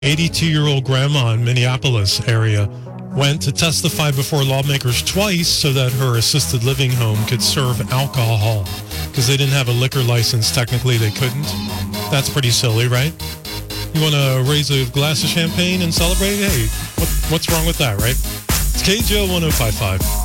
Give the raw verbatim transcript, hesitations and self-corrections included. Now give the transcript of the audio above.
eighty-two-year-old grandma in Minneapolis area went to testify before lawmakers twice so that her assisted living home could serve alcohol because they didn't have a liquor license. Technically, they couldn't. That's pretty silly, right? You want to raise a glass of champagne and celebrate? Hey, what, what's wrong with that, right? It's K J O one oh five point five.